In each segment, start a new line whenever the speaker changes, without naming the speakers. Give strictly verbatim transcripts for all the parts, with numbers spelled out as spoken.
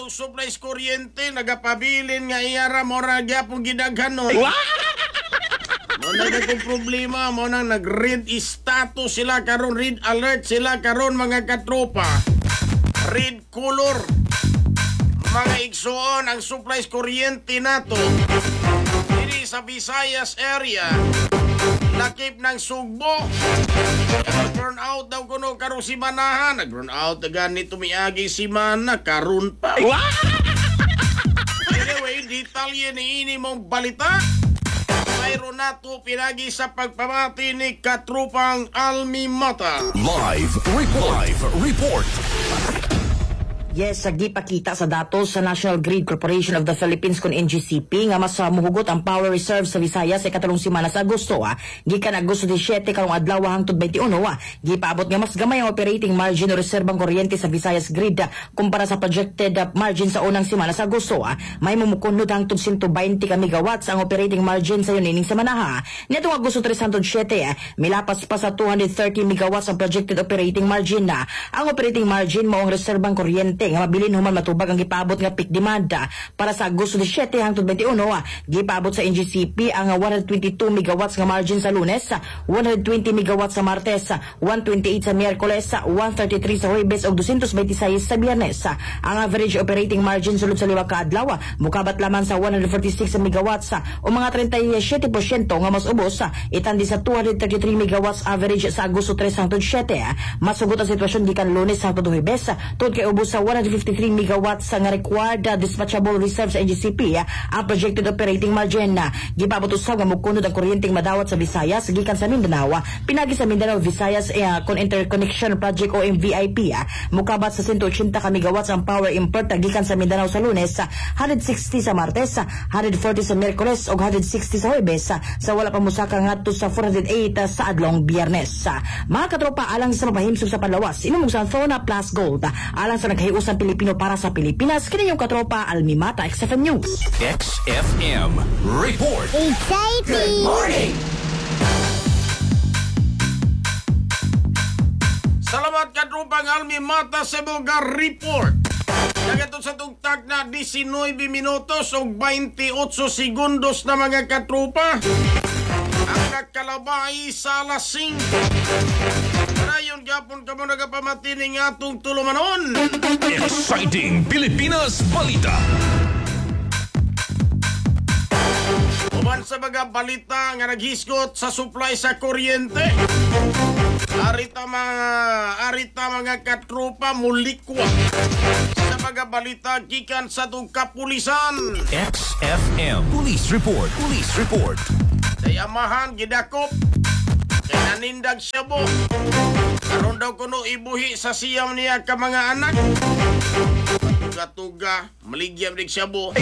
supplies kuryente nagapabilin nga iyara mo ra gyapon gidaghan no. Mo na kong problema mo nang nag-red status sila karon, red alert sila karon mga katropa. Red color. Mga igsoon ang supplies kuryente nato diri sa Visayas area. Lakip ng Sugbo. Nag-burn out daw kuno karon si Manahan. Nag-burn out na ganito miagi si Mana karon pa. Anyway, detalye ni ini mong balita. Mayroon nato pinagi sa pagpamati ni Katrupang Almi Mata.
Live report. Live report.
Yes, sa gipakita sa datos sa National Grid Corporation of the Philippines kon N G C P nga mas uh, muhugot ang power reserve sa Visayas sa ikatlong semana sa Agosto. Ah. Gikan Agosto seventeen karong adlaw hangtod twenty-one. Ah. Gipaabot nga mas gamay ang operating margin o reserbang kuryente sa Visayas Grid ah, kumpara sa projected uh, margin sa unang semana sa Agosto. Ah. May mumukunod hangtod one hundred twenty ka megawatts ang operating margin sa yuning semana. Ah. Nitong Agosto three hundred seven, ah, milapas pa sa two hundred thirty megawatts ang projected operating margin na. Ah. Ang operating margin mao ang reserbang kuryente nga mabilin human matubag ang gipaabot nga peak demand para sa Agosto seventeen hangtod twenty-one. Gipaabot sa N G C P ang one hundred twenty-two megawatts nga margin sa Lunes, one hundred twenty megawatts sa Martes, one hundred twenty-eight sa Miyerkules, one hundred thirty-three sa Huwebes ug two hundred twenty-six sa Biyernes. Ang average operating margin sulod sa liwag ka adlaw mukabat lamang sa one hundred forty-six megawatts o mga thirty-seven percent nga mas ubos itandi sa two hundred thirty-three megawatts average sa Agosto three hundred seven. Masugot ang sitwasyon gikan Lunes hangtod Huwebes tungod kay ubos sa one hundred fifty-three megawatts nga required uh, dispatchable reserve sa N G C P uh, ang projected operating margin na uh, gipaabot usab nga mukunod ang kuryenteng madawat sa Visayas gikan sa Mindanao uh, pinagi sa Mindanao Visayas uh, con interconnection project o M V I P uh, mukabat sa one hundred eighty ka megawatts ang power import uh, gikan sa Mindanao sa Lunes, uh, one hundred sixty sa Martes, uh, one hundred forty sa Miyerkules ug one hundred sixty sa Huwebes uh, sa wala pa musaka ngadto sa four hundred eight uh, sa adlong Biyernes. Uh, mga katropa, alang sa mapahimsog sa panlawas inumog sa Thona Plus Gold uh, alang sa naghiusan Pilipino para sa Pilipinas, kini yung katropa Almi Mata, X F M News.
X F M Report.
Exciting!
Good morning!
Salamat katropang Almi Mata sa mga report. Nagato sa tugtag na nineteen minutos o twenty-eight segundos na mga katropa. Ang nakalabay sa lasing. Rayon gapon ka mo nagapamati ng atong tulumanon.
Exciting Pilipinas Balita.
Uman sa mga balita nga naghisgot sa supply sa kuryente. Arita mga arita mga katropa mulikwa sa mga balita gikan sa tong kapulisan.
X F M Police Report. Police Report.
Say amahan gidakop kay nanindag siya bo. Karon daw kuno ibuhi sa siyam niya ka mga anak. Tuga-tuga maligyam dig siya bo.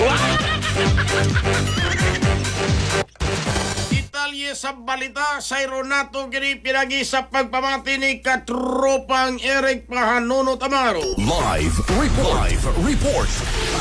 Detalye sa balita sa Ronato gini pinagi sa pagpamati ni katropang Eric Pahanuno Tamaro.
Live report. Live report.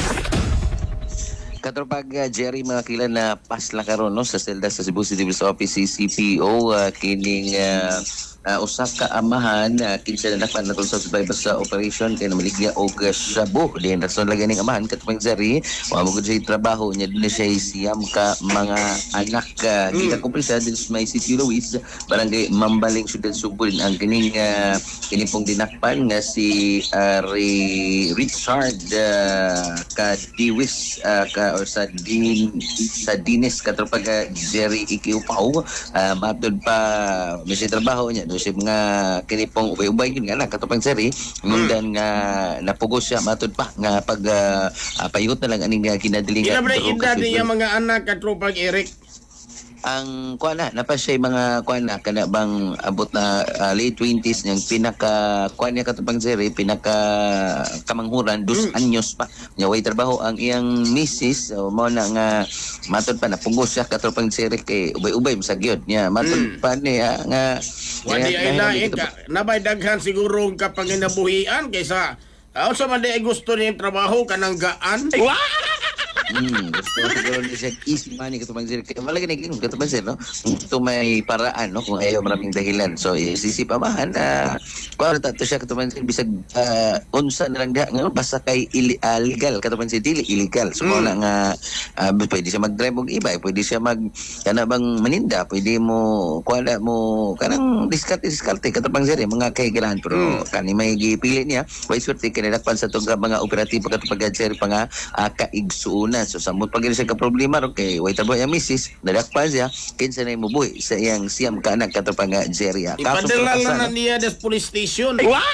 Katropag uh, Jerry, mga kilan na pasla karon no sa selda sa Cebu City Police Office C C P O uh, kining uh, uh, usa ka amahan uh, kinsa na nakpan natol sa survival sa operation kay namaligya og uh, shabu din rason lagi ning amahan katropag Jerry wa mo gud siya trabaho nya dinhi siya siyam ka mga anak uh, mm. kita kumplisa din sa may City Luis barangay Mambaling Ciudad Subo din ang kining uh, kining pong dinakpan nga si uh, Richard uh, Kadiwis uh, ka or sa din sa Dines katropag Jerry Ikiupaw uh, matod pa may trabaho niya do si mga kinipong ubay-ubay yun nga lang katropag Jerry mundan nga napugos siya matod pa nga pag uh, uh, payot na lang aning kinadaling
ila bray edad niya mga anak katropag Eric
ang kuan na napa siya mga kuan na kana bang abot na uh, late twenties niyang pinaka kuan niya katupang Jerry pinaka kamanghuran dos mm. anyos pa nya way trabaho ang iyang missis so, mo na nga matod pa na pungos siya katupang Jerry kay ubay-ubay sa gyud nya matod mm. pa niya nga
wadi ay lain ka nabay daghan siguro kapag nabuhian kaysa aw sa man di gusto niyang trabaho kanang gaan.
Hmm, gusto ko siguro na siya easy money katubang sir. Kaya malagi na ginom katubang sir, no? Ito may paraan, no? Kung ayaw maraming dahilan. So, isisip amahan na kung ano tato siya katubang sir, bisag uh, unsa na lang diha. Ngayon, basta kay ili, uh, legal katubang sir, dili illegal. So, mm. na nga, uh, pwede siya mag-drive og iba, pwede siya mag, kana bang maninda, pwede mo, kuala mo, kanang diskarte-diskarte katubang sir, eh, mga kahigalan. Pero, mm. kani may gipili niya, way swerte, kinadakpan sa itong mga operatibo katubang sir, panga uh, kaigsuunan. So samot pag siya ka problema ro kay way tabo yang misis nadakpan siya kinsa na imubuhi sa iyang siyam ka anak kato pang Jeria.
Ipadala lang na niya des police station.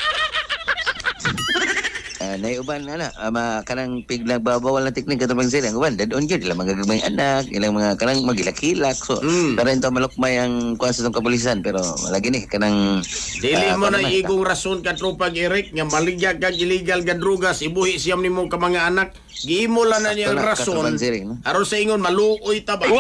Uh, naiuban ana ama kanang piglang babawal na teknik kato pang Jeria. Uban dadon gyud ilang mga gagmay anak, ilang mga kanang magilak-hilak. So mm. para ito malukmay ang kuan sa kapulisan pero malagi ni kanang
dili
uh,
mo na igong rason ka tropag Eric nga maligya ka illegal ka drugas ibuhi siyam nimo ka mga anak. Giimo lang na niyang rason. Aron sa ingon maluoy ta ba?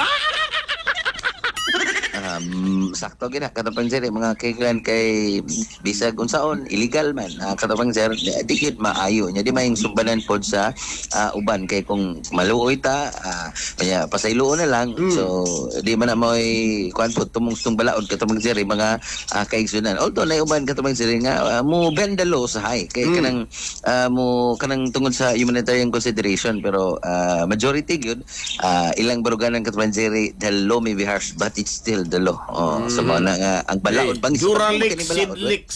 Um, sakto gina katapang sir mga kailan kay bisag unsaon illegal man uh, katapang sir dikit maayo nya di maing sumbanan pod sa uh, uban kay kung maluoy ta uh, kaya pasayloon na lang mm. so di man na moy kuan pod tumong balaod katapang sir mga uh, kaigsunan although na uban katapang sir nga uh, mo bend the law sa high kay mm. kanang uh, mo kanang tungod sa humanitarian consideration pero uh, majority gyud uh, ilang baruganan katapang sir the law may be harsh but it's still the law. Oh, mm. so mga nga ang balaod bang
Duralix Sidlix.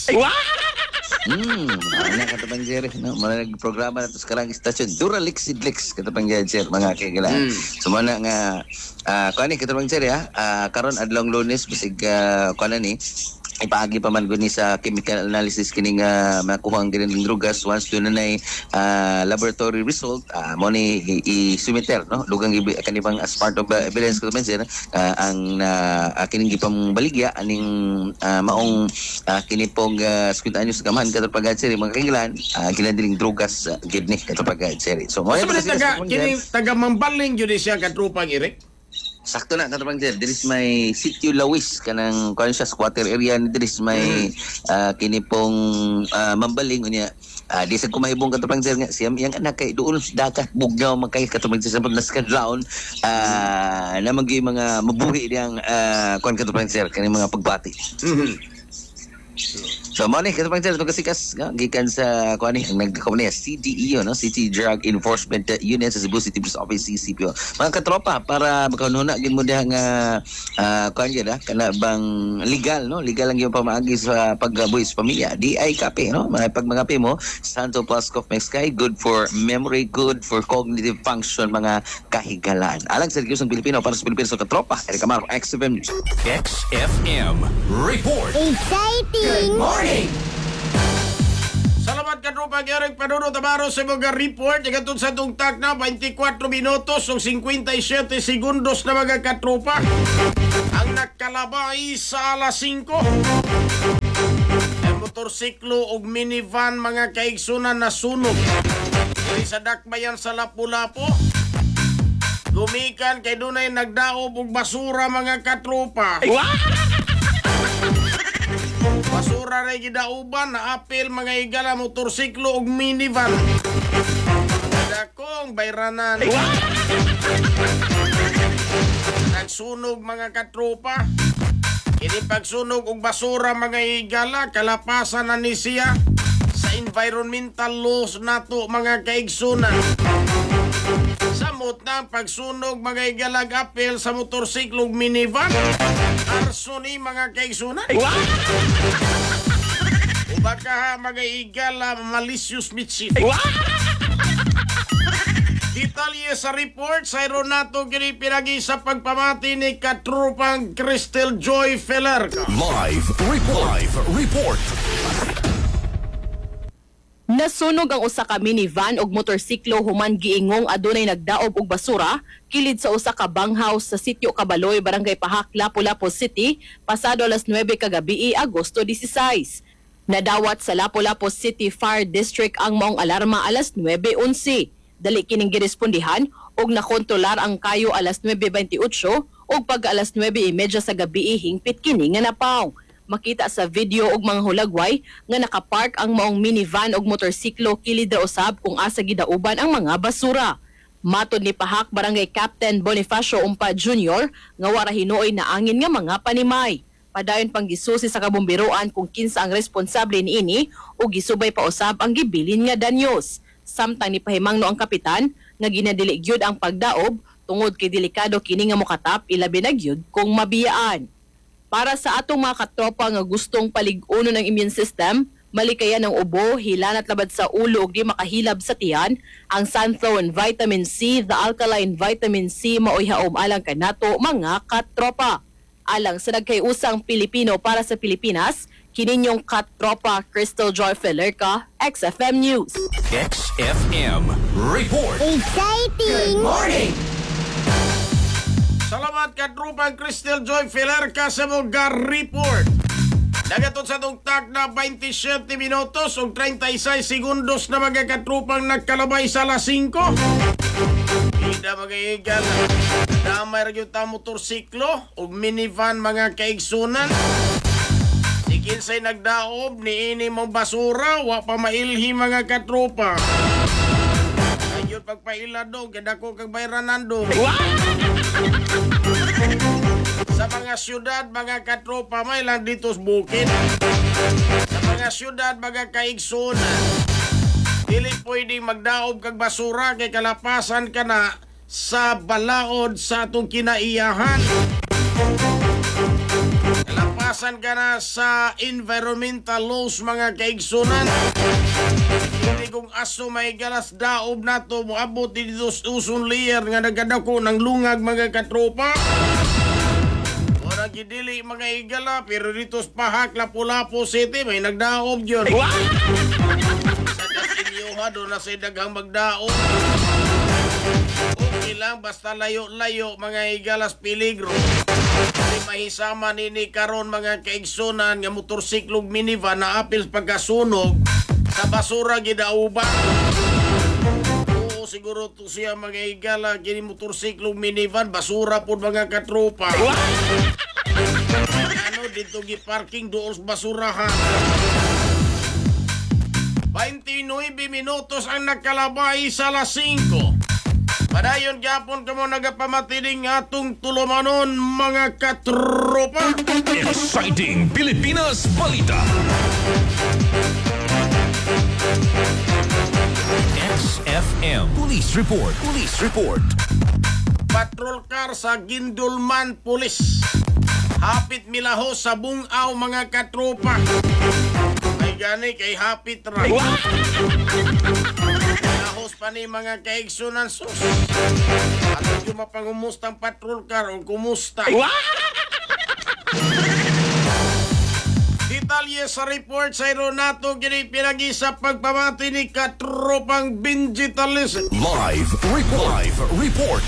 Hmm, ana katapang sir, no, mga programa nato sa karang istasyon Duralix Sidlix katapang sir mga kaigalan. Mm. So mga nga uh, kuani katapang sir ya, uh, karon adlong Lunes bisig uh, kuana ni ipaagi pa man guni sa chemical analysis kining uh, makuha ang kinilang drugas once doon na uh, laboratory result uh, mo ni i-submiter no lugang kanibang as part of uh, evidence ko man sir uh, ang uh, kining gipang baligya aning uh, maong uh, kinipong uh, skwintaan sa kamahan katapagad sir mga kailan uh, kinadiling drugas uh, gidni katapagad sir so mo
taga kini taga mambaling jud siya katropang Eric.
Sakto na katapang sir, there is may Sitio Lawis kanang conscious squatter area ni there is may uh, kinipong uh, mambaling unya uh, di sa kumahibong katapang sir nga siyam yang anak kay doon dagat bugnaw makay katapang sir sa naskadlaon uh, na magi mga mabuhi diyang uh, kuan katapang sir kani mga pagbati. Mm-hmm. So mo ni katapang sir itong kasikas no? Gikan sa kuan ni ang nagkakaw niya C D E O no City Drug Enforcement Unit sa Cebu City Police Office C C P O mga katropa para makanuna gid mo diha nga uh, kuan gyud ah kana bang legal no legal lang yung pamaagi sa pagbuhi sa pamilya di ay kape no mga pag mga mo Santo Plus Cough Mexcay good for memory good for cognitive function mga kahigalan alang sa Giusong Pilipino para sa Pilipino sa katropa Eric Amaro X F M
X F M report.
Exciting!
Good morning!
Salamat ka tropa Eric Panuno Tamaro sa mga report igatod sa tungtak na twenty-four minutos o fifty-seven segundos na mga katropa ang nakalabay sa alas five ang motorsiklo o minivan mga kaigsunan na sunog diri sa dakbayan sa Lapu-Lapu gumikan kay dunay nagdaob og basura mga katropa. Basura ray gidauban na apil mga igala motorsiklo ug minivan. Dakong bayranan. Nagsunog mga katropa. Kini pagsunog og basura mga igala kalapasan na ni siya sa environmental laws nato mga kaigsunan. Samot na pagsunog mga igalag apel sa motorsiklo ug minivan. Arso ni mga kaigsunan. Baka ha mga igala malicious mitsin. Detalye sa report sa Aeronato kini pinagi sa pagpamati ni katrupang Crystal Joy Feller.
Live report. Live report.
Nasunog ang usa ka minivan ug motorsiklo human giingong adunay nagdaob og basura kilid sa usa ka banghouse sa Sitio Cabaloy, Barangay Pahak, Lapu-Lapu City, pasado alas nuwebe kagabi, Agosto dieciséis. Nadawat sa Lapu-Lapu City Fire District ang maong alarma alas nuwebe onse. Dali kining girespondihan og nakontrolar ang kayo alas nuwebe twenty-eight ug pag alas nuwebe thirty sa gabi hingpit kini nga napaw. Makita sa video og mga hulagway nga nakapark ang maong minivan og motorsiklo kilid ra usab kung asa gidauban ang mga basura. Matod ni Pahak Barangay Captain Bonifacio Umpa Junior nga wara hinuoy na angin nga mga panimay. Padayon pang gisusi sa kabumbiroan kung kinsa ang responsable niini o gisubay pa usab ang gibilin nga danyos. Samtang ni pahimangno ang kapitan nga ginadili gyud ang pagdaob tungod kay delikado kini nga mokatap ilabi na gyud kung mabiyaan. Para sa atong mga katropa nga gustong palig-uno ng immune system, malikayan ng ubo, hilan at labad sa ulo ug di makahilab sa tiyan, ang Sunflower Vitamin C, the Alkaline Vitamin C maoy haom alang kanato mga katropa. Alang sa nagkayusang Pilipino para sa Pilipinas, kininyong katropa Crystal Joy Felerca, X F M News.
X F M Report.
Exciting! Morning!
Salamat katrupang Crystal Joy Felerca sa mga report. Nagatot sa itong tak na twenty-seven minutos o thirty-six segundos na mga katrupang nagkalabay sa alas five. Ida mga igal. Damay rin yung motorsiklo o minivan mga kaigsunan. Si kinsay nagdaob ni ini mong basura, wa pa mailhi mga katrupa. Ayun pagpaila do, kada ko kag bayranan do. Sa mga syudad, mga katropa, may lang dito sa bukid. Sa mga syudad, mga kaigsunan, dili pwede magdaob kag basura kay kalapasan ka na sa balaod sa atong kinaiyahan. Kalapasan ka na sa environmental laws, mga kaigsunan. Hindi kung aso may galas daob na to, moabot dito sa uson layer nga nagadako ng lungag, mga katropa. Wala gidili mga igala, pero dito sa Pahak, Lapu-Lapu City, may nagdaob yun. Sa Kasinyoha, doon na sa daghang magdaob. Okay lang, basta layo-layo, mga igalas peligro. Hindi mahisama nini karon mga kaigsunan nga motorsiklog minivan na apil pagkasunog sa basura gidauban. Oo, siguro to siya mga igala, kini motorsiklog minivan, basura po mga katropa. Ano, dito gi-parking doon sa basurahan. twenty-nine minutos ang nakalabay sa alas five. Padayon gyapon kamo nagapamatiling atong tulumanon mga katropa.
Exciting Pilipinas Balita. X F M Police Report. Police Report.
Patrol car sa Gindulman Police. Hapit milaho sa bungaw mga katropa. Ay gani kay hapit ra. Milahos pa ni mga kaigsunan sus. At yung mapangumustang patrol car o kumusta. Detalye sa report sa Ironato kini pinagi sa pagpamati ni katropang Binjitalism.
Live report. Live report.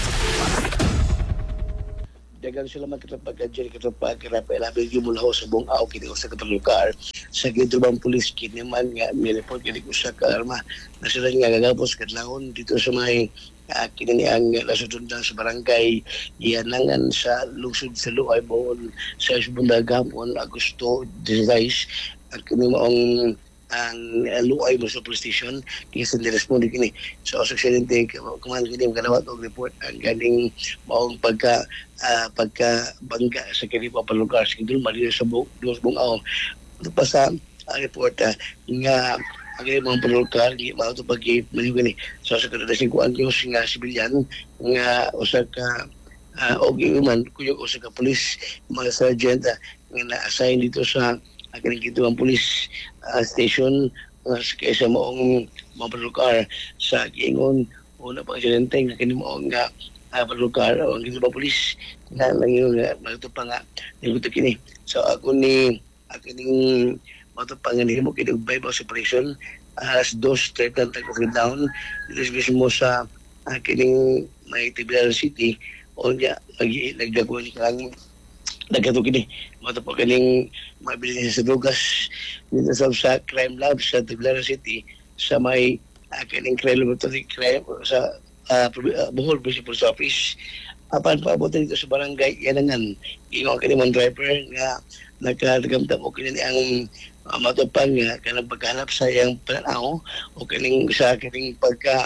Dagang salamat kita pagkajari kita pagkirapay labi yung mula ho sa buong aw kini ko sa katalukar sa Gindulman Police kini man nga may report kini ko sa karma na sila nga gagapos kadlawon dito sa may uh, kini ang lasudundan sa barangay Yanangan sa lungsod sa Luay Bohol sa Isbunda Gapon Agosto sixteen at kini maong ang Luay mo sa police station kaya sa niresponde kini so sa aksidente kumahan kini ang kalawat og report ang galing maong pagka uh, pagka bangga sa kini pa lugar sa Gindulman sa buong aw ito pa sa uh, report uh, nga ang mga palukar di mao to pag maliw kini so sa kada cinco anyos nga sibilyan nga usa ka uh, og human kuyo usa ka police mga sergeant uh, nga na-assign dito sa aking dito ang police uh, station uh, kaysa maong mga palukar sa Giingon una pang aksidente nga kini maong nga uh, palukar o ang Gindulman Police nga lang yun nga magto pa nga niguto kini so ako ni aking magto pa nga nimo kini bypass operation alas two thirty tagpo down dito mismo sa aking may Tibidabo City o nga nagdago ni kang nagkato kini mato pa kaning mabili sa drugas dito sa, sa crime lab sa Tibidabo City sa may uh, kaning crime laboratory crime sa uh, Bohol Police Office apan paabot dito sa barangay Yanangan ingon kini man driver nga nagkadagamtam o kini ang uh, matupang nga kanang paghanap sa iyang pananaw o kining sa kining pagka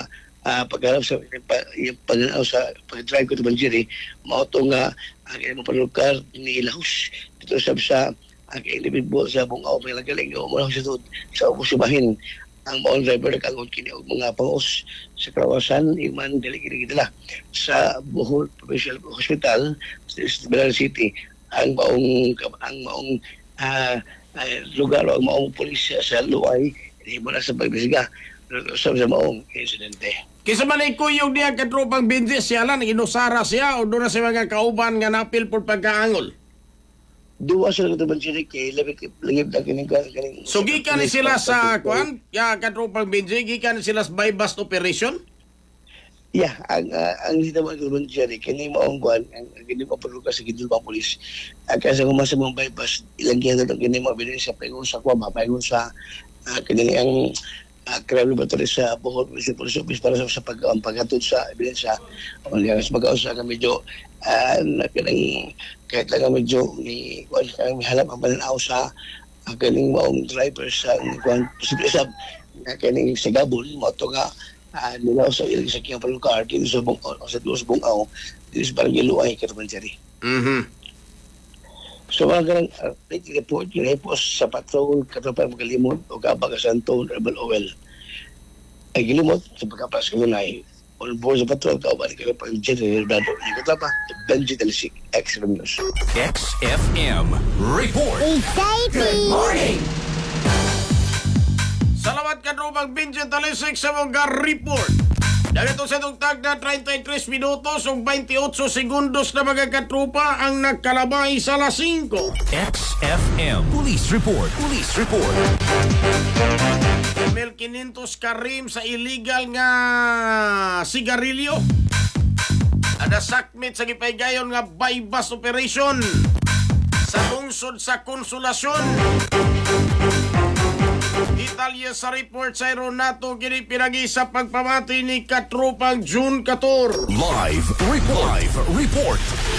uh, pagharap sa pa, yung pag sa pag-drive ko to Banjiri, mao to nga ang uh, mo panukar ni Lahus dito sa sa ang individual sa bungaw may lagaling o mo sa tud sa usubahin ang maong driver nagkaroon kini og mga pangos sa Kawasan iman dili gidala sa Bohol Provincial Hospital sa Isabela City ang maong ang maong uh, uh, lugar o ang maong pulis sa Luay hindi mo na sa pagbisiga sa sa maong insidente.
Kisa man ay kuyog niya katropang Benji siya lang inusara siya o doon na sa mga kauban nga napil por pagkaangol.
Duwa sa mga Banjiri kay labi langib na kining kining.
So gikan ni sila sa kuan ya katropang Benji gikan ni sila sa bypass operation.
Yeah, ang uh, ang sinabi ko Banjiri kini maong kuan ang kini mo perlu ka sa gidul pa pulis. Uh, kasi kung masa mong bypass ilang kaya na kini mo bilin sa paingon sa kuan mapaingon sa uh, kini ang uh, crime laboratory sa Bohol Municipal Police Office para sa, sa pag um, paghatod sa ebidensya o liang sa pag-ausa ka medyo uh, na kanang kahit lang medyo ni kuan kang mihalap ang pananaw sa uh, kaning maong driver sa kuan posible sab na kaning sigabol mo to nga uh, nila sa ilang sakyang palukar dito sa bung o sa duos bungaw dito sa barangay Luay Karamanjari.
Mhm.
So mga ganang uh, report yung report sa patrol katapang magalimot o kabag sa Anton Rebel Oil ay gilimot sa pagkapas ko na ay on board sa patrol kauban kayo pa yung General Brado yung katapa Benji Delisik X F M News.
X F M Report.
Exciting!
Salamat katropang Benji Talisik sa mga report. Dagito sa tugtag na thirty-three minutos o twenty-eight segundos na mga katropa ang nagkalabay sa alas singko.
X F M Police Report. Police Report.
Mil quinientos karim sa illegal nga sigarilyo. Ada sakmit sa gipaygayon nga bypass operation sa lungsod sa Konsolasyon. Detalye sa report sa Aeronato kini pinagi sa pagpamati ni katropang June fourteen.
Live Report. Live Report.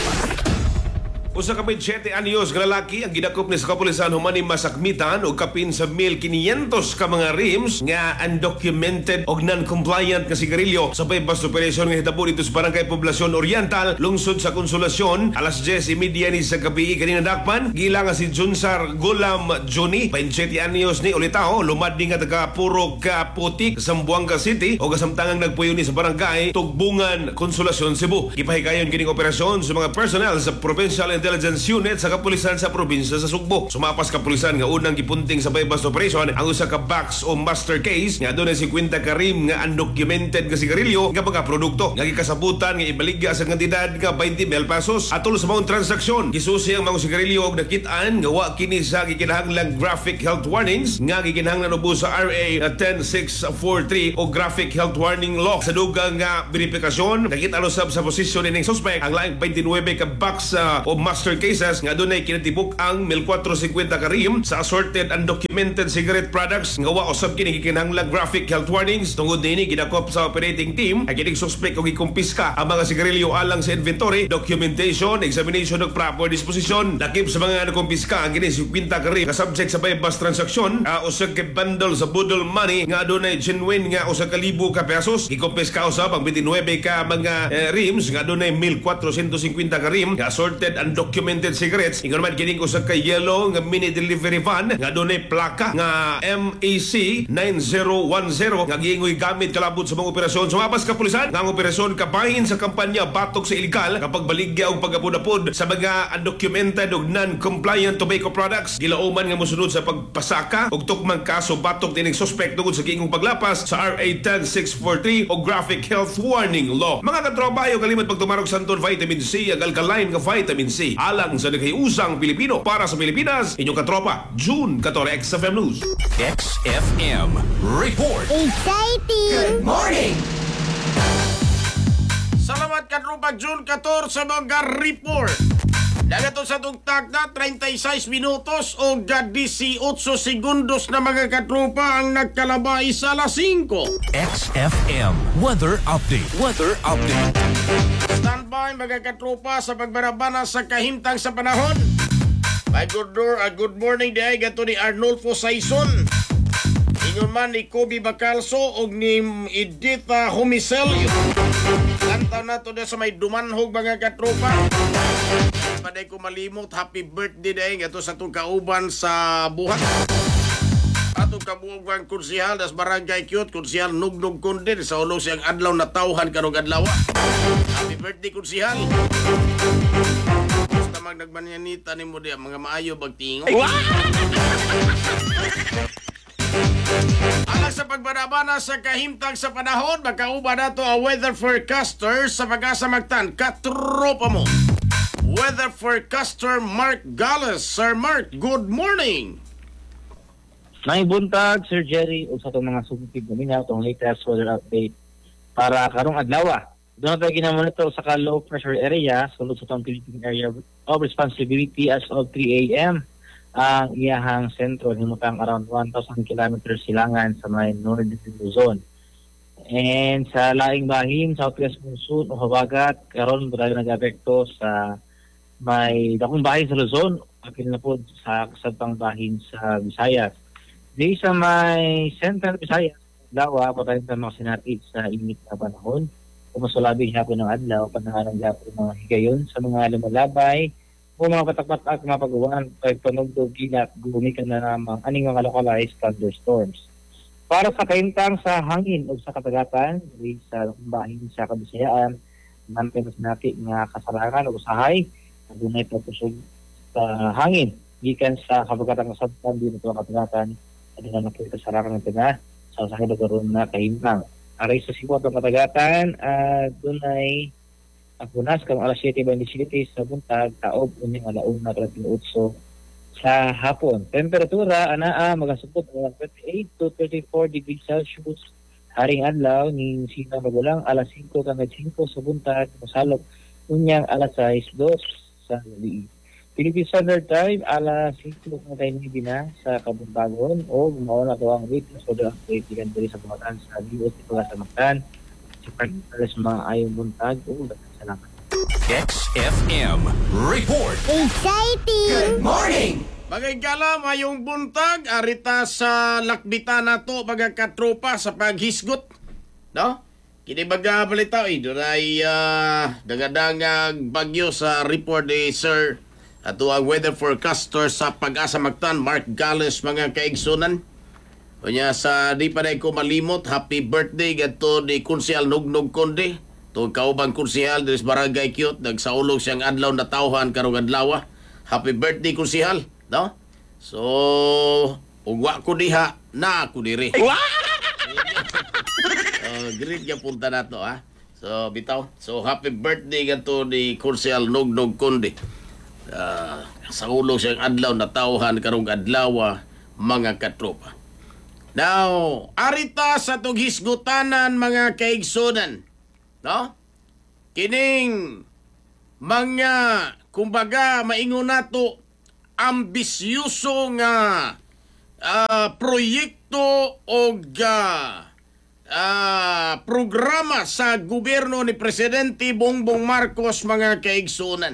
Usa ka twenty-seven anyos nga lalaki ang gidakop ni sa kapulisan humani masakmitan og kapin sa one thousand five hundred ka mga rims nga undocumented og non-compliant nga sigarilyo sa bypass operation nga hitabo dito sa Barangay Poblasyon Oriental, lungsod sa Konsolasyon, alas ten thirty ni sa gabi kanina dakpan. Gila nga si Junsar Gulam Johnny, twenty-seven anyos ni ulitaw, lumad ni nga taga Puro Kaputik, Zamboanga City o kasamtangang nagpuyo ni sa barangay Tugbungan, Konsolasyon, Cebu. Gipahigayon kining operasyon sa mga personnel sa Provincial Intelligence Unit sa kapulisan sa probinsya sa Sugbo. Sumapas kapulisan nga unang gipunting sa bypass operation ang usa ka box o master case nga adunay fifty ka rim nga undocumented nga sigarilyo nga mga produkto nga gikasabutan nga ibaligya sa kantidad nga twenty mil pesos atol sa maong transaksyon. Gisusi ang mga sigarilyo og nakit-an nga wa kini sa gikinahanglang graphic health warnings nga gikinahanglan ubos sa R A ten six forty-three o graphic health warning law. Sa dugang nga verifikasyon nakita usab sa posisyon ning suspect ang laing twenty-nine ka box uh, o master cases nga dunay kinatibuk ang four fifty ka rim sa assorted undocumented cigarette products nga wa usab kini gikinahanglang graphic health warnings. Tungod dinhi gidakop sa operating team ang kining suspect og gikumpiska ang mga sigarilyo alang sa inventory, documentation, examination ug proper disposition. Lakip sa mga nakumpiska ang kini fifty ka rim nga subject sa bypass transaction uh, usag ka bundle sa budol money nga dunay genuine nga usa ka libo ka pesos. Gikumpiska usab ang twenty-nine ka mga uh, rims nga dunay four fifty ka rim nga assorted undocumented cigarettes. Ingon man kining usa ka yellow nga mini delivery van nga dunay plaka nga M A C nine zero one zero nga giingoy gamit kalabot sa mga operasyon. Sumapas ka pulisan nga ang operasyon kabahin sa kampanya batok sa illegal kapag baligya og pagapod-apod sa mga undocumented ug non-compliant tobacco products. Gilauman nga mosunod sa pagpasaka og tukmang kaso batok dining suspect tungod sa giingong paglapas sa R A ten six forty-three o graphic health warning law. Mga katropayo kalimot pagtumarog santon vitamin C ag alkaline nga vitamin C alang sa naghiusang Pilipino para sa Pilipinas. Inyong katropa, June fourteen, X F M News.
X F M Report.
Exciting!
Salamat katropa June fourteen sa mga report. Dagato sa tugtag na thirty-six minutos o eighteen segundos na mga katropa ang nagkalabay sa alas singko.
X F M Weather Update. Weather Update.
Standby mga katropa sa pagbarabana sa kahimtang sa panahon. My good, uh, good morning day gato ni Arnulfo Saison. Ingon man ni Kobe Bacalso og ni Edita Homicel. Lantaw na to sa may dumanhog mga katropa. Paday ko malimot, happy birthday day nga to sa itong kauban sa buhat. Atong kabuugan kunsihal das barangay Cute, kunsihal Nugnog Kundir sa ulo siyang adlaw na tawhan karong adlaw. Happy birthday kunsihal. Basta mag nagmanyanita ni mo diya mga maayo bagtingo. Alang sa pagbarabana sa kahimtang sa panahon, magkauba na to ang weather forecaster sa Pag-asa Mactan. Katropa mo. Weather forecaster Mark Galles. Sir Mark, good morning.
May buntag, Sir Jerry, o sa itong mga sumipig namin na itong latest weather update para karong adlaw. Doon na tayo ginamonitor sa ka-low pressure area, sulod sa itong Philippine Area of Responsibility as of three a m ang iyahang sentro, himutang around one thousand kilometers silangan sa may northern Luzon. And sa laing bahin, southwest monsoon o habagat, karon ba tayo nag-apekto sa may dakong bahin sa Luzon, apil na po sa kasabang bahin sa Visayas. Di sa may central Visayas, dawa, patayin sa mga sinatid sa init na panahon. Kumasulabi hapon ng adlaw, panangalang hapon ng mga higayon sa mga lumalabay, o mga patak-patak mga pag-uwan, pagpanugtog, kinat, gumikan na namang aning mga localized thunderstorms. Para sa kaintang sa hangin o sa katagatan, sa bahin sa Kabisayaan, nampinas natin nga kasarangan o usahay, dunay pagkusog sa hangin. Gikan sa kabagatan kasabtan, din ito ang katagatan, at nga nakita sa rakan ng tinga, sa usahay na karoon na kahintang. Aray sa siwat ng katagatan, uh, dunay ang punas kang alas siyete twenty-seven sa buntag, taob uning alauna thirty-eight sa hapon. Temperatura, anaa, magasupot ng twenty-eight to thirty-four degrees Celsius. Haring adlaw, ni sina magulang, alas five hanggang five sa buntag, masalok, unyang alas sais dos sa gabi. Philippine Standard Time, alas five hanggang nine na sa kabuntagon, o gumawa na ito ang rate so the update ikan diri sa bumatan sa D O S sa Mactan. Si Pagkakas mga ayong buntag, o salamat.
X F M report.
Exciting!
Bagay kala, mayong buntag, arita sa lakbitan na to, baga katropa sa paghisgot. No? Kini baga balita, eh, doon ay uh, dagadangag bagyo sa report ni Sir ato ang weather forecaster sa Pag-asa Mactan, Mark Galles, mga kaigsunan. Kanya sa di pa na ko malimot, happy birthday gato ni Kunsihal Nugnog Konde. Ito kaubang Kunsihal, dari Barangay Cute, nagsaulog siyang adlaw na tawhan karong adlaw. Happy birthday Kunsihal, no? So, ugwa ko diha, na ako diri. uh, great ya punta na to, ha? So, bitaw. So, happy birthday gato ni Kunsihal Nugnog Konde. Uh, sa ulog siyang adlaw na tawhan karong adlaw, mga katropa. Now, arita sa tong hisgutanan mga kaigsunan, no? Kining mga kumbaga maingon nato ambisyoso nga uh, proyekto o uh, uh, programa sa gobyerno ni Presidente Bongbong Marcos, mga kaigsunan.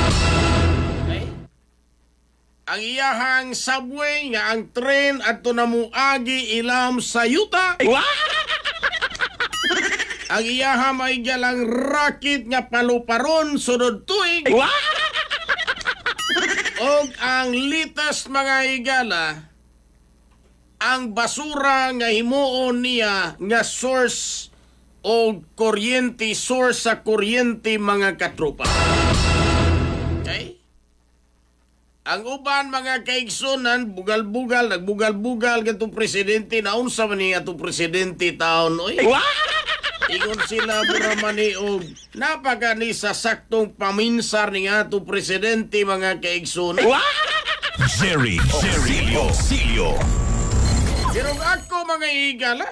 Ang iyahang subway nga ang tren adto na muagi ilam sa yuta. Ang iyaha may galang rakit nga paluparon sunod tuig. Og ang litas mga higala, ang basura nga himuon niya nga source o kuryente, source sa kuryente, mga katropa. Okay? Ang uban mga kaigsunan, bugal-bugal, nagbugal-bugal gatong presidente, naunsa man niya itong presidente taon, oy. Ingon sila buramani og napaka ni sa saktong paminsar ni nga itong presidente, mga kaigsunan.
Jerry, Jerry Auxilio.
Pero ako mga higala,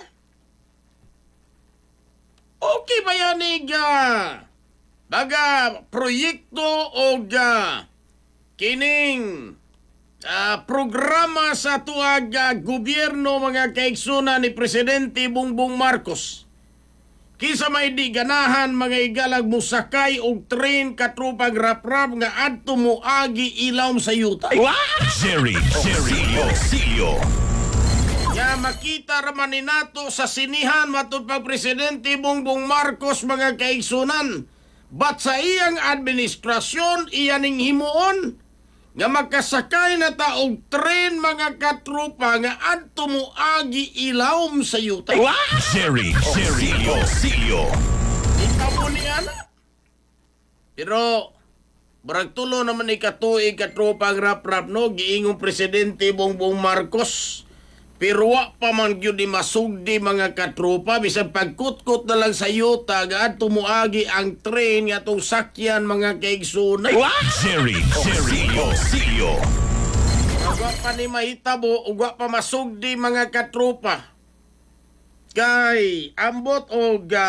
okay ba yan higa? Baga, proyekto o ga kining uh, programa sa tuag uh, gobyerno, mga kaigsunan ni Presidente Bongbong Marcos. Kisa may di ganahan mga igalag musakay og train katrupag rap-rap nga adto mo agi ilawom sa yuta.
Jerry, Jerry Auxilio.
Nga makita raman ni nato sa sinihan matud pag Presidente Bongbong Marcos mga kaigsunan. But sa iyang administrasyon, iyaning himuon nga magkasakay na taog tren mga katrupa nga adto mo agi ilawom sa yuta.
Jerry Sergio Silio.
Ikaw ni ana. Pero barag tulo naman ni katuig katrupa ang rap-rap no giingong Presidente Bongbong Marcos. Pero wa pa man gyud di masugdi mga katrupa bisan pagkutkot na lang sa yuta nga adto mo agi ang tren nga tong sakyan mga kaigsunan.
Jerry Sergio Silio.
Ugwa pa ni mahitabo, ugwa pa masugdi mga katrupa. Kay, ambot o ga...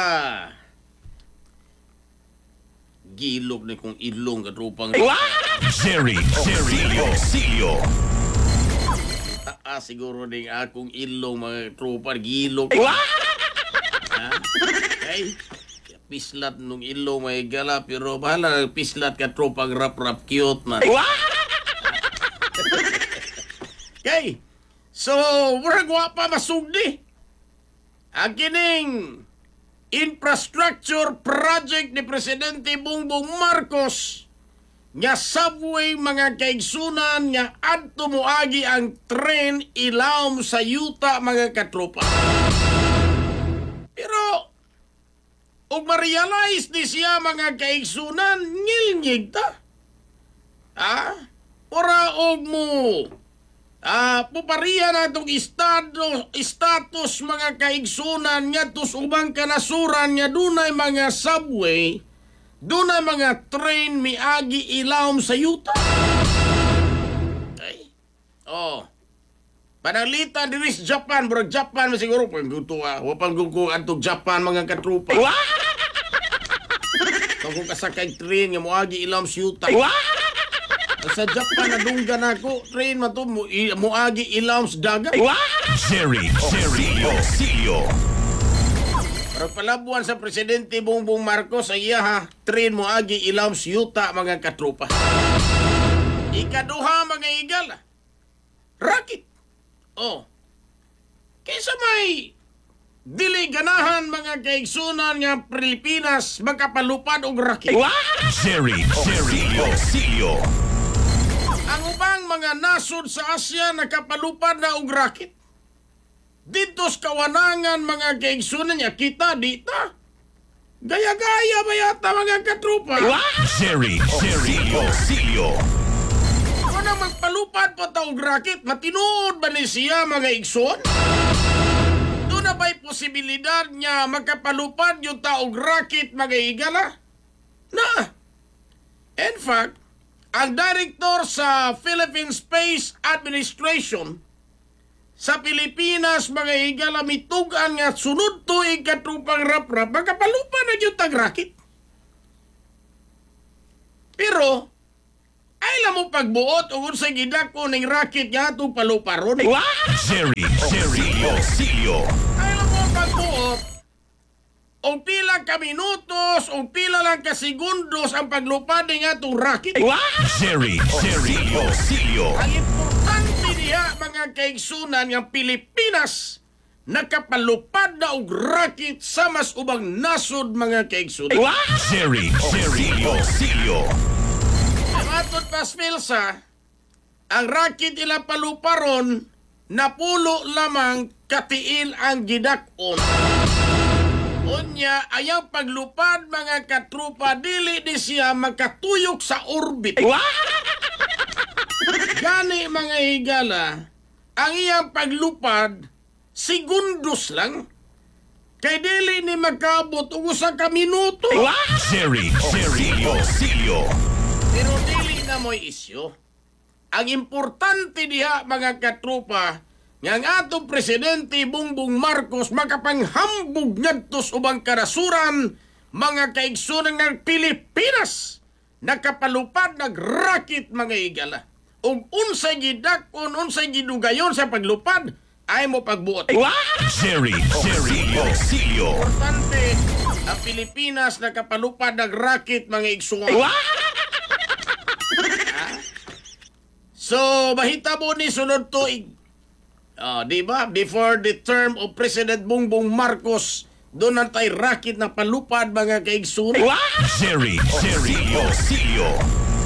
Gilog na kong ilong katrupang...
Jerry Sergio Silio.
Ah, siguro ding akong ilong mga katrupa, gilog. Ha? Kay, pislat nung ilong may gala, pero bahala pislat katrupang rap-rap cute man. Okay, so, murag wa pa masugdi. Ang kining infrastructure project ni Presidente Bongbong Marcos nga subway mga kaigsunan nga adto moagi ang tren ilawom sa yuta mga katropa. Pero, ug ma-realize ni siya mga kaigsunan, ngilngig ta. Ha? Ora og mo Ah, pupariya na itong estado, status mga kaigsunan nga tus ubang kanasuran nga dunay mga subway, dunay mga train miagi ilawom sa yuta. Okay. Oh. Panalitan diri sa Japan, bro, Japan masiguro pang guto ah. Wa pang gugo antog Japan mga katrupa. Kung kasakay train nga moagi ilawom sa yuta. Sa Japan nadunggan ako, train man to mo moagi ilawom sa dagat.
Jerry Sergio Silio.
Pero palabuan sa Presidente Bongbong Marcos ay iya ha, train moagi ilawom sa yuta mga katrupa. Ikaduha mga igala. Rakit. Oh. Kaysa may dili ganahan mga kaigsunan nga Pilipinas magkapalupad og rakit.
Jerry Sergio Silio.
Ang ubang mga nasod sa Asya nakapalupad na og rakit. Dito sa kawanangan mga kaigsunan niya, kita dita. Gaya-gaya ba yata mga katrupa?
Jerry Sergio Silio.
Kung na magpalupad pa ta og rakit, matinuod ba ni siya mga igsoon? Doon na ba'y posibilidad niya magkapalupad yung taog rakit mga igala? Na. In fact, ang director sa Philippine Space Administration sa Pilipinas mga higala mitugan nga sunod tuig katrupang rap-rap magkapalupa na yung tag-rakit. Pero, ay lang mo pagbuot o kung sa gidako ng rakit nga itong paluparon.
Jerry Sergio Silio.
Ay lang mo pagbuot o pila ka minutos o pila lang ka segundos ang paglupad nga itong rakit.
Jerry Sergio Silio.
Ang importante niya mga kaigsunan ng Pilipinas nakapalupad na og rakit sa mas ubang nasod mga kaigsunan.
Jerry Sergio Silio.
Ang atod pasfilsa, ang rakit ila paluparon napulo lamang katiil ang gidakon. Unya, ayaw paglupad mga katrupa, dili di siya magkatuyok sa orbit. Gani mga higala, ang iyang paglupad, segundos lang. Kay dili ni magkabot ug usa ka minuto.
Jerry Sergio Silio.
Pero dili na mo'y isyo. Ang importante diha mga katrupa, nga ang atong Presidente Bongbong Marcos makapanghambog ngadtos ubang karasuran mga kaigsunan ng Pilipinas nakapalupad nagrakit mga igala. Ug unsay gidakon unsay gidugayon sa paglupad ay mo pagbuot.
Jerry Sergio Silio.
Importante ang Pilipinas nakapalupad nagrakit mga igsunan. So, mahitabo ni sunod tuig. Ah, di ba? Before the term of President Bongbong Marcos, doon na tayo racket na palupad mga kaigsunan.
Jerry, Jerry, C E O.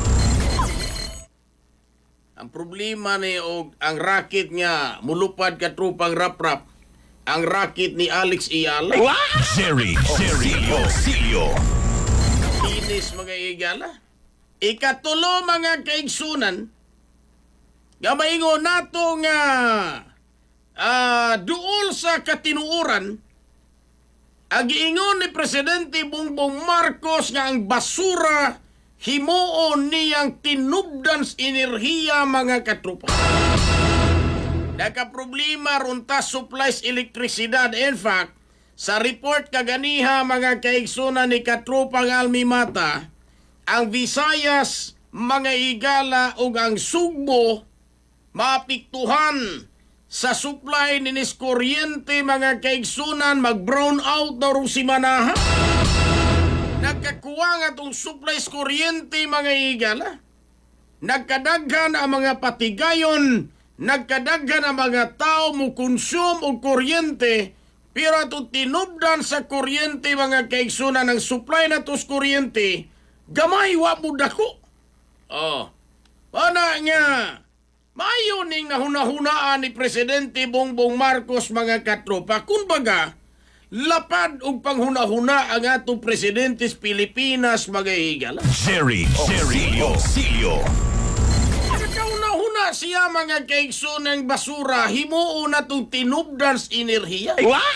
Ang problema ni og ang racket nga mulupad ka trupang rap-rap. Ang racket ni Alex Iyala.
Jerry, Jerry, C E O.
Tinis mga igala. Ikatulo mga kaigsunan. Gamaingo nato nga ah, duol sa katinuoran. Ang giingon ni Presidente Bongbong Marcos nga ang basura himuon niyang tinubdan sa enerhiya mga katrupa. Nakaproblema runta supplies elektrisidad. In fact, sa report kaganiha mga kaigsunan ni katrupang Almimata, ang Visayas, mga igala ug ang Sugbo maapektuhan sa supply ninis kuryente mga kaigsunan, mag-brown out daw rin si Manaha. Nagkakuha nga itong supplies kuryente mga igala. Nagkadaghan ang mga patigayon, nagkadaghan ang mga tao mo konsume og kuryente, pero itong tinubdan sa kuryente mga kaigsunan ng supply na tos kuryente, gamay wa mo dako. Oh, pana nga, mayo ning nahuna-hunaan ni Presidente Bongbong Marcos mga katropa. Kumbaga, lapad og panghuna-huna ang atong presidente sa Pilipinas mga higala.
Jerry, Jerry, C E O.
Nagkauna-huna siya mga kaigso ng basura, himuon na itong tinubdan sa enerhiya.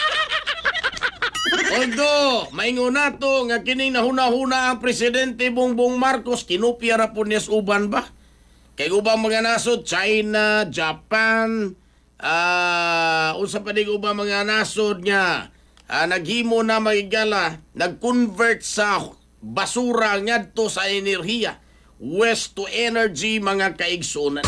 Although, maingon nato nga kining nahuna-huna ang Presidente Bongbong Marcos, kinupya ra po niya sa uban ba? Kay ubang mga nasod, China, Japan, ah, uh, unsa pa din ubang mga nasod niya, uh, naghimo na magigala, nag-convert sa basura ngadto sa enerhiya, waste to energy mga kaigsunan.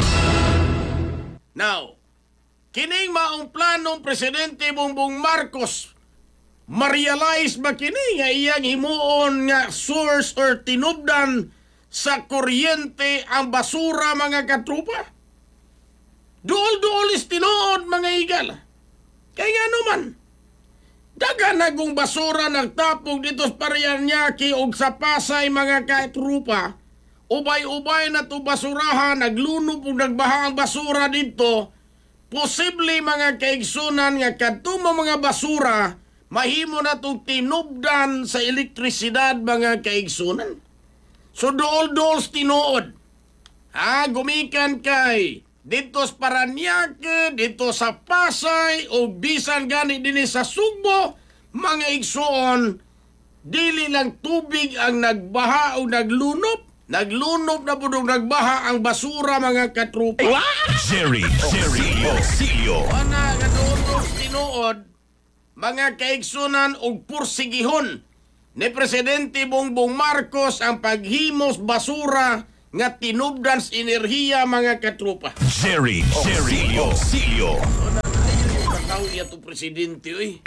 Now, kining maong planong Presidente Bongbong Marcos, ma-realize ba kini nga iyang himuon nga source or tinubdan sa kuryente ang basura mga katrupa? Duol-duol is tinuod mga igala. Kaya nga naman, daga nagong basura nagtapog dito sa Paranaque o sa Pasay mga katrupa, ubay-ubay na to basurahan, naglunop o nagbaha ang basura dito, posible mga kaigsunan nga kadtong mga basura, mahimo na itong tinubdan sa elektrisidad mga kaigsunan. So dool-dool tinuod. Ha, gumikan kay dito sa Paranaque, dito sa Pasay, o bisan gani din sa Sugbo, mga igsuon, dili lang tubig ang nagbaha o naglunop. Naglunop na po nung nagbaha ang basura mga katrupa.
Jerry, Jerry, C E O.
Ana nga dool-dool tinuod, mga kaigsunan og pursigihon ni Presidente Bongbong Marcos ang paghimos basura nga tinubdan sa enerhiya mga katrupa.
Jerry, Jerry, C E O.
Kataw niya itong presidente, oy.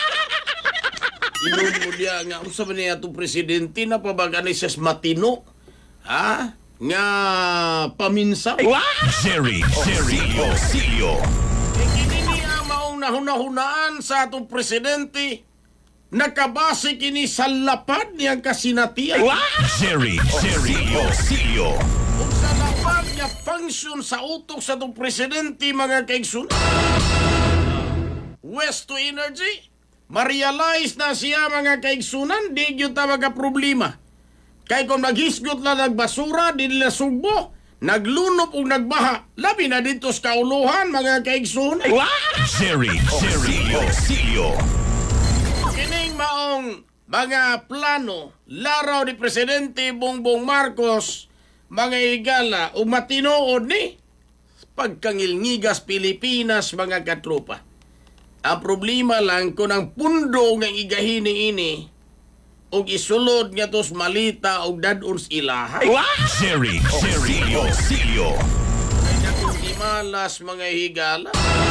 Inon mo niya nga, unsa ba niya itong presidente na pabaga ni siyas matino? Ha? Nga paminsa?
Jerry, Jerry, C E O.
E kini niya maong nahuna-hunaan sa atong presidente, nakabase kini sa lapad niyang kasinatian.
Jerry, Jerry, C E O.
Kung sa lapad niya function sa utok sa itong presidente mga kaigsun. West to energy, ma-realize na siya mga kaigsunan, di yun tawag problema. Kay kung naghisgot lang ng basura, di nila sugbo, naglunop o nagbaha, labi na dito sa kauluhan mga kaigsunan.
Jerry, Jerry, C E O.
Kining maong mga plano, laraw ni Presidente Bongbong Marcos, mga igala, o matinood ni pagkangilngigas Pilipinas mga katrupa. Ang problema lang kung ang pundo ng igahini ini, o isulod nga tos malita o dadon sa ilaha.
Jerry, Jerry, C E O.
Ay nakong di malas mga higala.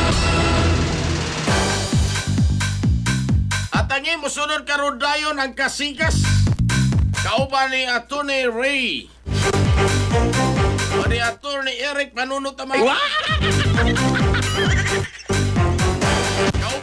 At ang imo sunod karon dayon ang kasikas. Kauban ni Atty. Ray. O ni Atty. Eric Panunot Amay.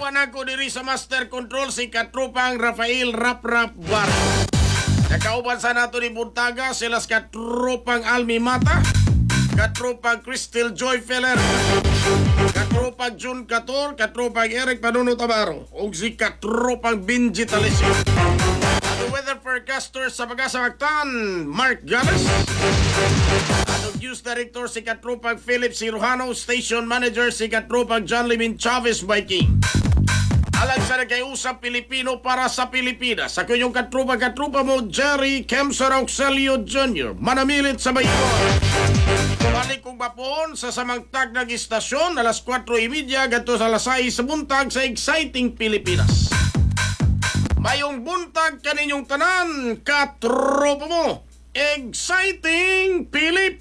Kauban ako diri sa Master Control si Katropang Rafael Rap Rap Bar. Nakauban sa nato ni Buntaga sila sa Katropang Almi Mata, Katropang Crystal Joy Feller, Katropang Jun Cator, Katropang Eric Panuno Tabaro, ug si Katropang Benji Talisio. Ang weather forecaster sa Pag-asa Mactan, Mark Galas. Ang news director si Katropang Philip Cirujano, station manager si Katropang John Limin Chavez Viking. Alang sa nagkayusap Pilipino para sa Pilipinas. Ako yung katrupa-katrupa mo, Jerry Kemser Auxilio Junior Manamilit sa Baybon. Balik kong bapon sa samangtag ng istasyon alas kwatro y media gato sa alas sais sa buntag sa Exciting Pilipinas. Mayong buntag kaninyong tanan, katrupa mo, Exciting Pilipinas!